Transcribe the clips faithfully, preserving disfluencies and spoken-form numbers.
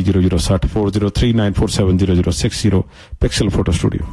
Zero zero ਸੱਠ four zero three nine four seven zero zero six zero pixel photo studio.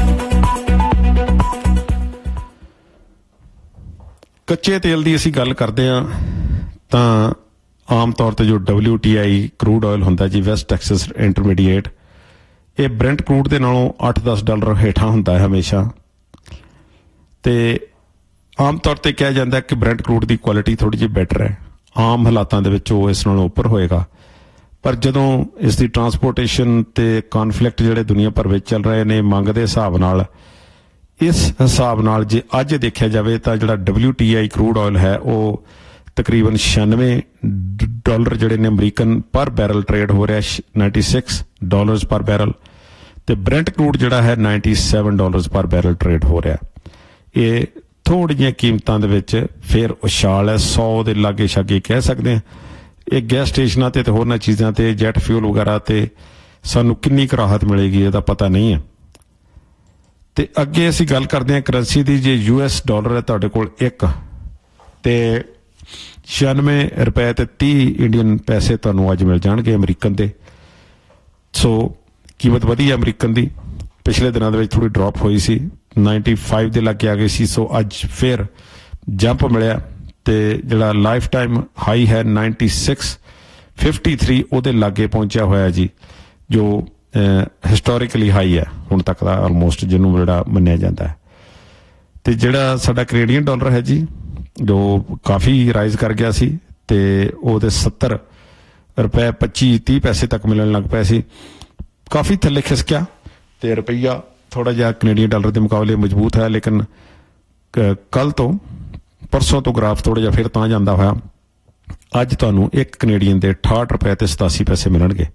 ਕੱਚੇ ਤੇਲ ਦੀ ਅਸੀਂ ਗੱਲ ਕਰਦੇ ਹਾਂ ਤਾਂ ਆਮ ਤੌਰ 'ਤੇ ਜੋ W T I crude oil ਹੁੰਦਾ ਜੀ, ਵੈਸਟ ਟੈਕਸਸ ਇੰਟਰਮੀਡੀਏਟ, ਇਹ ਬ੍ਰੈਂਟ ਕਰੂਡ ਦੇ ਨਾਲੋਂ ਅੱਠ ਦਸ ਡਾਲਰ ਹੇਠਾਂ ਹੁੰਦਾ ਹੈ ਹਮੇਸ਼ਾ। ਅਤੇ ਆਮ ਤੌਰ 'ਤੇ ਕਿਹਾ ਜਾਂਦਾ ਕਿ ਬ੍ਰੈਂਟ ਕਰੂਡ ਦੀ ਕੁਆਲਿਟੀ ਥੋੜ੍ਹੀ ਜਿਹੀ ਬੈਟਰ ਹੈ, ਆਮ ਹਾਲਾਤਾਂ ਦੇ ਵਿੱਚ ਉਹ ਇਸ ਨਾਲੋਂ ਉੱਪਰ ਹੋਏਗਾ। ਪਰ ਜਦੋਂ ਇਸ ਦੀ ਟਰਾਂਸਪੋਰਟੇਸ਼ਨ ਅਤੇ ਕੌਨਫਲਿਕਟ ਜਿਹੜੇ ਦੁਨੀਆ ਭਰ ਵਿੱਚ ਚੱਲ ਰਹੇ ਨੇ ਮੰਗ ਦੇ ਹਿਸਾਬ ਨਾਲ, ਇਸ ਹਿਸਾਬ ਨਾਲ ਜੇ ਅੱਜ ਦੇਖਿਆ ਜਾਵੇ ਤਾਂ ਜਿਹੜਾ W T I crude oil ਹੈ ਉਹ ਤਕਰੀਬਨ ਛਿਆਨਵੇਂ ਡਾਲਰ ਜਿਹੜੇ ਨੇ ਅਮਰੀਕਨ ਪਰ ਬੈਰਲ ਟਰੇਡ ਹੋ ਰਿਹਾ, ਨਾਈਨਟੀ ਸਿਕਸ ਡਾਲਰਸ ਪਰ ਬੈਰਲ, ਅਤੇ ਬ੍ਰੈਂਟ ਕਰੂਡ ਜਿਹੜਾ ਹੈ ਨਾਈਨਟੀ ਸੈਵਨ ਡਾਲਰਸ ਪਰ ਬੈਰਲ ਟਰੇਡ ਹੋ ਰਿਹਾ। ਇਹ ਥੋੜ੍ਹੀਆਂ ਜਿਹੀਆਂ ਕੀਮਤਾਂ ਦੇ ਵਿੱਚ ਫਿਰ ਉਛਾਲ ਹੈ, ਸੌ ਦੇ ਲਾਗੇ ਛਾਗੇ ਕਹਿ ਸਕਦੇ ਹਾਂ। ਇਹ ਗੈਸ ਸਟੇਸ਼ਨਾਂ 'ਤੇ ਅਤੇ ਹੋਰਨਾਂ ਚੀਜ਼ਾਂ 'ਤੇ ਜੈਟ ਫਿਊਲ ਵਗੈਰਾ 'ਤੇ ਸਾਨੂੰ ਕਿੰਨੀ ਕੁ ਰਾਹਤ ਮਿਲੇਗੀ ਇਹਦਾ ਪਤਾ ਨਹੀਂ ਹੈ। ਅਤੇ ਅੱਗੇ ਅਸੀਂ ਗੱਲ ਕਰਦੇ ਹਾਂ ਕਰੰਸੀ ਦੀ। ਜੇ ਯੂ ਐਸ ਡਾਲਰ ਹੈ ਤੁਹਾਡੇ ਕੋਲ ਇੱਕ, ਅਤੇ ਛਿਆਨਵੇਂ ਰੁਪਏ ਅਤੇ ਤੀਹ ਇੰਡੀਅਨ ਪੈਸੇ ਤੁਹਾਨੂੰ ਅੱਜ ਮਿਲ ਜਾਣਗੇ ਅਮਰੀਕਨ ਦੇ। ਸੋ ਕੀਮਤ ਵਧੀ ਹੈ ਅਮਰੀਕਨ ਦੀ, ਪਿਛਲੇ ਦਿਨਾਂ ਦੇ ਵਿੱਚ ਥੋੜ੍ਹੀ ਡਰੋਪ ਹੋਈ ਸੀ, ਨਾਈਨਟੀ ਫਾਈਵ ਦੇ ਲਾਗੇ ਆ ਗਈ ਸੀ। ਸੋ ਅੱਜ ਫਿਰ ਜੰਪ ਮਿਲਿਆ ਅਤੇ ਜਿਹੜਾ ਲਾਈਫ ਟਾਈਮ ਹਾਈ ਹੈ ਨਾਈਨਟੀ ਸਿਕਸ ਫਿਫਟੀ ਥ੍ਰੀ ਉਹਦੇ ਲਾਗੇ ਪਹੁੰਚਿਆ ਹੋਇਆ ਜੀ, ਜੋ ਹਿਸਟੋਰੀਕਲੀ ਹਾਈ ਹੈ ਹੁਣ ਤੱਕ ਦਾ ਆਲਮੋਸਟ, ਜਿਹਨੂੰ ਜਿਹੜਾ ਮੰਨਿਆ ਜਾਂਦਾ ਹੈ। ਅਤੇ ਜਿਹੜਾ ਸਾਡਾ ਕੈਨੇਡੀਅਨ ਡਾਲਰ ਹੈ ਜੀ, ਜੋ ਕਾਫੀ ਰਾਈਜ਼ ਕਰ ਗਿਆ ਸੀ ਅਤੇ ਉਹਦੇ ਸੱਤਰ ਰੁਪਏ ਪੱਚੀ ਤੀਹ ਪੈਸੇ ਤੱਕ ਮਿਲਣ ਲੱਗ ਪਏ ਸੀ, ਕਾਫੀ ਥੱਲੇ ਖਿਸਕਿਆ। ਅਤੇ ਰੁਪਈਆ ਥੋੜ੍ਹਾ ਜਿਹਾ ਕੈਨੇਡੀਅਨ ਡਾਲਰ ਦੇ ਮੁਕਾਬਲੇ ਮਜ਼ਬੂਤ ਹੈ, ਲੇਕਿਨ ਕੱਲ੍ਹ ਤੋਂ ਪਰਸੋਂ ਤੋਂ ਗ੍ਰਾਫ ਥੋੜ੍ਹਾ ਜਿਹਾ ਫਿਰ ਤਾਂ ਜਾਂਦਾ ਹੋਇਆ ਅੱਜ ਤੁਹਾਨੂੰ ਇੱਕ ਕੈਨੇਡੀਅਨ ਦੇ ਅਠਾਹਠ ਰੁਪਏ ਅਤੇ ਸਤਾਸੀ ਪੈਸੇ ਮਿਲਣਗੇ।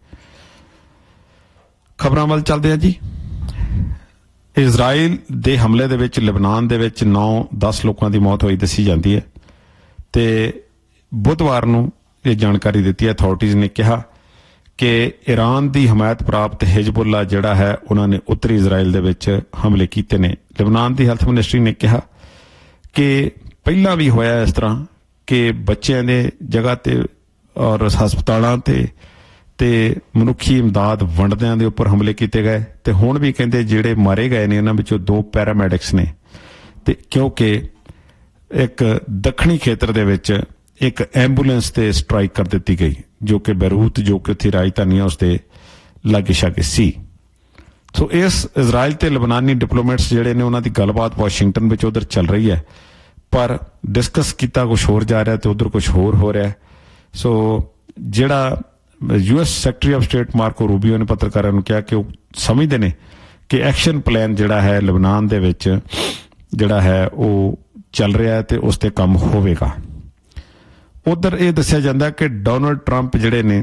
ਖਬਰਾਂ ਵੱਲ ਚੱਲਦੇ ਆ ਜੀ। ਇਜ਼ਰਾਈਲ ਦੇ ਹਮਲੇ ਦੇ ਵਿੱਚ ਲਬਨਾਨ ਦੇ ਵਿੱਚ ਨੌ ਦਸ ਲੋਕਾਂ ਦੀ ਮੌਤ ਹੋਈ ਦੱਸੀ ਜਾਂਦੀ ਹੈ, ਅਤੇ ਬੁੱਧਵਾਰ ਨੂੰ ਇਹ ਜਾਣਕਾਰੀ ਦਿੱਤੀ ਹੈ। ਅਥਾਰਟੀਜ਼ ਨੇ ਕਿਹਾ ਕਿ ਈਰਾਨ ਦੀ ਹਮਾਇਤ ਪ੍ਰਾਪਤ ਹਿਜ਼ਬੁੱਲਾ ਜਿਹੜਾ ਹੈ ਉਹਨਾਂ ਨੇ ਉੱਤਰੀ ਇਜ਼ਰਾਈਲ ਦੇ ਵਿੱਚ ਹਮਲੇ ਕੀਤੇ ਨੇ। ਲਬਨਾਨ ਦੀ ਹੈਲਥ ਮਿਨਿਸਟਰੀ ਨੇ ਕਿਹਾ ਕਿ ਪਹਿਲਾਂ ਵੀ ਹੋਇਆ ਇਸ ਤਰ੍ਹਾਂ ਕਿ ਬੱਚਿਆਂ ਦੇ ਜਗ੍ਹਾ 'ਤੇ ਔਰ ਹਸਪਤਾਲਾਂ 'ਤੇ ਅਤੇ ਮਨੁੱਖੀ ਇਮਦਾਦ ਵੰਡਦਿਆਂ ਦੇ ਉੱਪਰ ਹਮਲੇ ਕੀਤੇ ਗਏ। ਅਤੇ ਹੁਣ ਵੀ ਕਹਿੰਦੇ ਜਿਹੜੇ ਮਾਰੇ ਗਏ ਨੇ ਉਹਨਾਂ ਵਿੱਚੋਂ ਦੋ ਪੈਰਾਮੈਡਿਕਸ ਨੇ। ਅਤੇ ਕਿਉਂਕਿ ਇੱਕ ਦੱਖਣੀ ਖੇਤਰ ਦੇ ਵਿੱਚ ਇੱਕ ਐਂਬੂਲੈਂਸ 'ਤੇ ਸਟਰਾਈਕ ਕਰ ਦਿੱਤੀ ਗਈ, ਜੋ ਕਿ ਬੈਰੂਤ, ਜੋ ਕਿ ਉੱਥੇ ਰਾਜਧਾਨੀ ਆ, ਉਸ ਦੇ ਲਾਗੇ ਛਾਗੇ ਸੀ। ਸੋ ਇਸ ਇਜ਼ਰਾਈਲ ਅਤੇ ਲਬਨਾਨੀ ਡਿਪਲੋਮੈਟਸ ਜਿਹੜੇ ਨੇ ਉਹਨਾਂ ਦੀ ਗੱਲਬਾਤ ਵਾਸ਼ਿੰਗਟਨ ਵਿੱਚ ਉੱਧਰ ਚੱਲ ਰਹੀ ਹੈ, ਪਰ ਡਿਸਕਸ ਕੀਤਾ ਕੁਛ ਹੋਰ ਜਾ ਰਿਹਾ ਅਤੇ ਉੱਧਰ ਕੁਛ ਹੋਰ ਹੋ ਰਿਹਾ। ਸੋ ਜਿਹੜਾ U S secretary of state ਮਾਰਕੋ Rubio ਨੇ ਪੱਤਰਕਾਰਾਂ ਨੂੰ ਕਿਹਾ ਕਿ ਉਹ ਸਮਝਦੇ ਨੇ ਕਿ ਐਕਸ਼ਨ ਪਲਾਨ ਜਿਹੜਾ ਹੈ ਲਬਨਾਨ ਦੇ ਵਿੱਚ ਜਿਹੜਾ ਹੈ ਉਹ ਚੱਲ ਰਿਹਾ ਹੈ ਅਤੇ ਉਸ 'ਤੇ ਕੰਮ ਹੋਵੇਗਾ। ਉੱਧਰ ਇਹ ਦੱਸਿਆ ਜਾਂਦਾ ਕਿ ਡੋਨਲਡ ਟਰੰਪ ਜਿਹੜੇ ਨੇ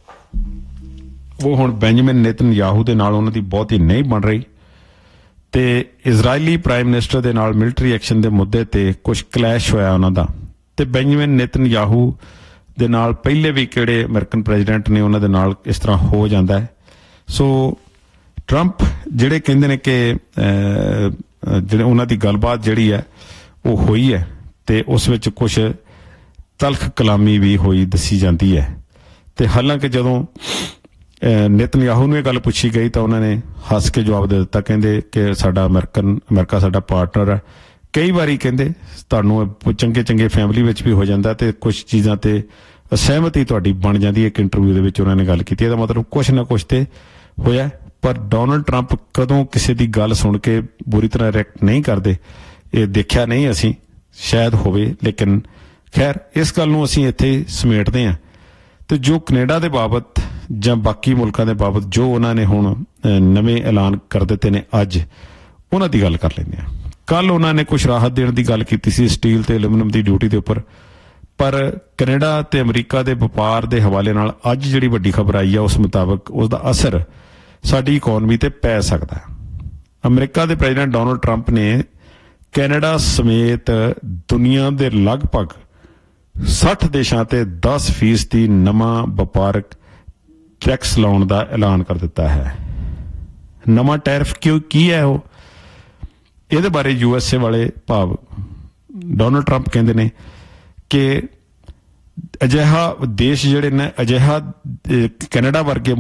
ਉਹ ਹੁਣ ਬੈਂਜਾਮਿਨ ਨੇਤਨਯਾਹੂ ਦੇ ਨਾਲ ਉਹਨਾਂ ਦੀ ਬਹੁਤੀ ਨਹੀਂ ਬਣ ਰਹੀ, ਅਤੇ ਇਜ਼ਰਾਈਲੀ ਪ੍ਰਾਈਮ ਮਿਨਿਸਟਰ ਦੇ ਨਾਲ ਮਿਲਟਰੀ ਐਕਸ਼ਨ ਦੇ ਮੁੱਦੇ 'ਤੇ ਕੁਛ ਕਲੈਸ਼ ਹੋਇਆ ਉਹਨਾਂ ਦਾ। ਅਤੇ ਬੈਂਜਾਮਿਨ ਨੇਤਨਯਾਹੂ ਦੇ ਨਾਲ ਪਹਿਲੇ ਵੀ ਕਿਹੜੇ ਅਮਰੀਕਨ ਪ੍ਰੈਜ਼ੀਡੈਂਟ ਨੇ ਉਹਨਾਂ ਦੇ ਨਾਲ ਇਸ ਤਰ੍ਹਾਂ ਹੋ ਜਾਂਦਾ ਹੈ। ਸੋ ਟਰੰਪ ਜਿਹੜੇ ਕਹਿੰਦੇ ਨੇ ਕਿ ਜਿਹੜੇ ਉਹਨਾਂ ਦੀ ਗੱਲਬਾਤ ਜਿਹੜੀ ਹੈ ਉਹ ਹੋਈ ਹੈ, ਅਤੇ ਉਸ ਵਿੱਚ ਕੁਛ ਤਲਖ ਕਲਾਮੀ ਵੀ ਹੋਈ ਦੱਸੀ ਜਾਂਦੀ ਹੈ। ਅਤੇ ਹਾਲਾਂਕਿ ਜਦੋਂ ਨੇਤਨਯਾਹੂ ਨੂੰ ਇਹ ਗੱਲ ਪੁੱਛੀ ਗਈ ਤਾਂ ਉਹਨਾਂ ਨੇ ਹੱਸ ਕੇ ਜਵਾਬ ਦੇ ਦਿੱਤਾ, ਕਹਿੰਦੇ ਕਿ ਸਾਡਾ ਅਮਰੀਕਨ ਅਮਰੀਕਾ ਸਾਡਾ ਪਾਰਟਨਰ ਹੈ। ਕਈ ਵਾਰੀ ਕਹਿੰਦੇ ਤੁਹਾਨੂੰ ਚੰਗੇ ਚੰਗੇ ਫੈਮਿਲੀ ਵਿੱਚ ਵੀ ਹੋ ਜਾਂਦਾ ਅਤੇ ਕੁਛ ਚੀਜ਼ਾਂ 'ਤੇ ਅਸਹਿਮਤੀ ਤੁਹਾਡੀ ਬਣ ਜਾਂਦੀ ਹੈ। ਇੱਕ ਇੰਟਰਵਿਊ ਦੇ ਵਿੱਚ ਉਹਨਾਂ ਨੇ ਗੱਲ ਕੀਤੀ, ਇਹਦਾ ਮਤਲਬ ਕੁਛ ਨਾ ਕੁਛ ਤੇ ਹੋਇਆ। ਪਰ ਡੋਨਲਡ ਟਰੰਪ ਕਦੋਂ ਕਿਸੇ ਦੀ ਗੱਲ ਸੁਣ ਕੇ ਬੁਰੀ ਤਰ੍ਹਾਂ ਰਿਐਕਟ ਨਹੀਂ ਕਰਦੇ, ਇਹ ਦੇਖਿਆ ਨਹੀਂ ਅਸੀਂ, ਸ਼ਾਇਦ ਹੋਵੇ, ਲੇਕਿਨ ਖੈਰ ਇਸ ਗੱਲ ਨੂੰ ਅਸੀਂ ਇੱਥੇ ਸਮੇਟਦੇ ਹਾਂ। ਅਤੇ ਜੋ ਕੈਨੇਡਾ ਦੇ ਬਾਬਤ ਜਾਂ ਬਾਕੀ ਮੁਲਕਾਂ ਦੇ ਬਾਬਤ ਜੋ ਉਹਨਾਂ ਨੇ ਹੁਣ ਨਵੇਂ ਐਲਾਨ ਕਰ ਦਿੱਤੇ ਨੇ ਅੱਜ, ਉਹਨਾਂ ਦੀ ਗੱਲ ਕਰ ਲੈਂਦੇ ਹਾਂ। ਕੱਲ੍ਹ ਉਹਨਾਂ ਨੇ ਕੁਛ ਰਾਹਤ ਦੇਣ ਦੀ ਗੱਲ ਕੀਤੀ ਸੀ ਸਟੀਲ ਅਤੇ ਐਲੂਮੀਨੀਅਮ ਦੀ ਡਿਊਟੀ ਦੇ ਉੱਪਰ, ਪਰ ਕੈਨੇਡਾ ਅਤੇ ਅਮਰੀਕਾ ਦੇ ਵਪਾਰ ਦੇ ਹਵਾਲੇ ਨਾਲ ਅੱਜ ਜਿਹੜੀ ਵੱਡੀ ਖਬਰ ਆਈ ਆ ਉਸ ਮੁਤਾਬਕ ਉਸਦਾ ਅਸਰ ਸਾਡੀ ਇਕੋਨਮੀ 'ਤੇ ਪੈ ਸਕਦਾ। ਅਮਰੀਕਾ ਦੇ ਪ੍ਰੈਜ਼ੀਡੈਂਟ ਡੋਨਲਡ ਟਰੰਪ ਨੇ ਕੈਨੇਡਾ ਸਮੇਤ ਦੁਨੀਆ ਦੇ ਲਗਭਗ ਸੱਠ ਦੇਸ਼ਾਂ 'ਤੇ ਦਸ ਫੀਸਦੀ ਨਵਾਂ ਵਪਾਰਕ ਟੈਕਸ ਲਾਉਣ ਦਾ ਐਲਾਨ ਕਰ ਦਿੱਤਾ ਹੈ। ਨਵਾਂ ਟੈਰਿਫ ਕਿਉਂ ਕੀ ਹੈ ਉਹ, ਇਹਦੇ ਬਾਰੇ ਯੂ ਐਸ ਏ ਵਾਲੇ ਭਾਵ ਡੋਨਲਡ ਟਰੰਪ ਕਹਿੰਦੇ ਨੇ ਕਿ ਅਜਿਹਾ ਦੇਸ਼ ਜਿਹੜੇ ਨੇ, ਅਜਿਹਾ ਕੈਨੇਡਾ ਵਰਗੇ